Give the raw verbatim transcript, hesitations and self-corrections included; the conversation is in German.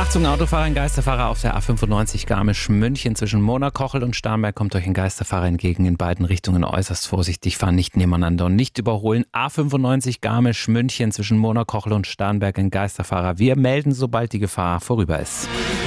Achtung, Autofahrer, ein Geisterfahrer auf der A fünfundneunzig Garmisch-München zwischen Monakochel und Starnberg kommt euch ein Geisterfahrer entgegen, in beiden Richtungen äußerst vorsichtig, fahren nicht nebeneinander und nicht überholen. A fünfundneunzig Garmisch-München zwischen Monakochel und Starnberg, ein Geisterfahrer. Wir melden, sobald die Gefahr vorüber ist.